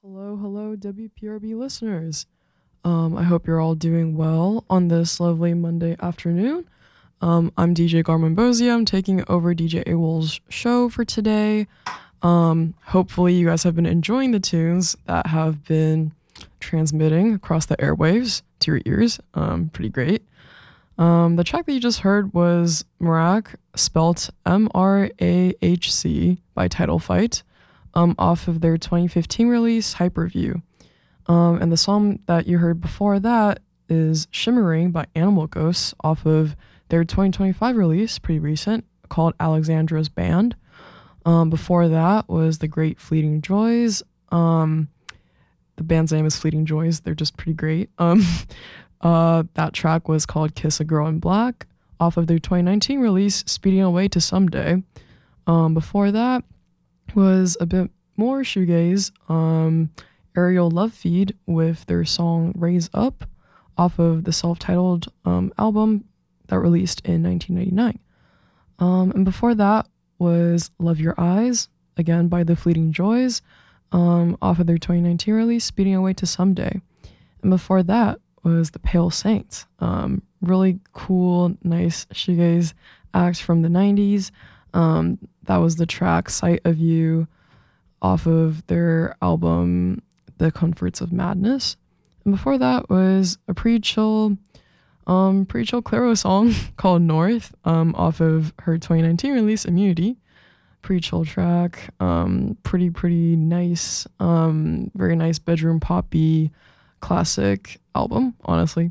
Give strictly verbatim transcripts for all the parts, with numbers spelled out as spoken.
Hello, hello, W P R B listeners. Um, I hope you're all doing well on this lovely Monday afternoon. Um, I'm D J Garmin Bozier. I'm taking over D J AWOL's show for today. Um, hopefully you guys have been enjoying the tunes that have been transmitting across the airwaves to your ears. Um, pretty great. Um, the track that you just heard was Marach, spelt M R A H C by Title Fight, um, off of their twenty fifteen release, Hyperview. Um, and the song that you heard before that is Shimmering by Animal Ghosts off of their twenty twenty-five release, pretty recent, called Alexandra's Band. Um, before that was The Great Fleeting Joys. Um, the band's name is Fleeting Joys. They're just pretty great. Um, uh, that track was called Kiss a Girl in Black off of their twenty nineteen release, Speeding Away to Someday. Um, before that was a bit more shoegaze. Um, Aerial Love Feed with their song Raise Up off of the self-titled um, album that released in nineteen ninety-nine. Um, and before that was Love Your Eyes, again by the Fleeting Joys, um, off of their twenty nineteen release, Speeding Away to Someday. And before that was The Pale Saints, um, really cool, nice shoegaze act from the nineties. Um, that was the track Sight of You off of their album The Comforts of Madness. And before that was a pretty chill, um, pretty chill Clairo song called North, um, off of her twenty nineteen release, Immunity. Pretty chill track, um, pretty, pretty nice, um, very nice bedroom poppy classic album, honestly.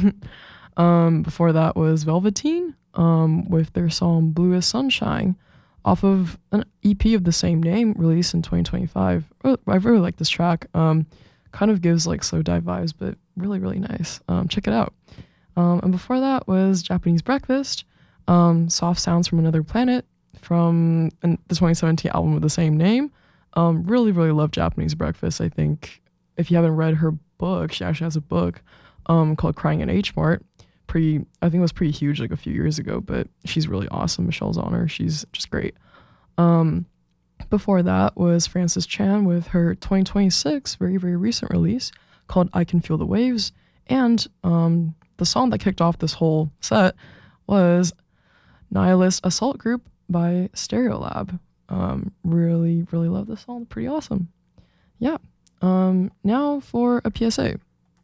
um, before that was Velveteen, um, with their song Blue as Sunshine, off of an E P of the same name released in twenty twenty-five. I really like this track. Um, kind of gives like slow dive vibes, but really, really nice. Um, check it out. Um, and before that was Japanese Breakfast, um, Soft Sounds from Another Planet from the twenty seventeen album with the same name. Um, really, really love Japanese Breakfast. I think if you haven't read her book, she actually has a book um, called Crying in H Mart. Pretty, I think it was pretty huge like a few years ago, but she's really awesome. Michelle Zauner, she's just great. Um, before that was Frances Chan with her twenty twenty-six, very, very recent release called I Can Feel the Waves. And um, the song that kicked off this whole set was Nihilist Assault Group by Stereolab. Um, really, really love this song. Pretty awesome. Yeah. Um, now for a P S A.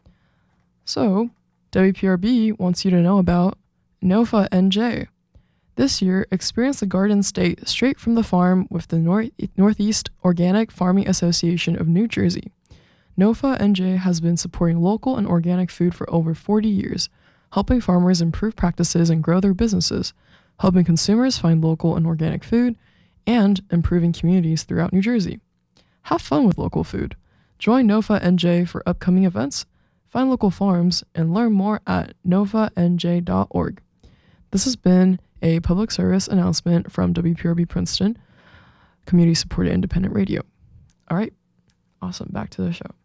So, W P R B wants you to know about NOFA N J. This year, experience the Garden State straight from the farm with the North- Northeast Organic Farming Association of New Jersey. NOFA N J has been supporting local and organic food for over forty years, helping farmers improve practices and grow their businesses, helping consumers find local and organic food, and improving communities throughout New Jersey. Have fun with local food. Join NOFA N J for upcoming events, find local farms, and learn more at nofa n j dot org. This has been a public service announcement from W P R B Princeton, community-supported independent radio. All right, awesome. Back to the show.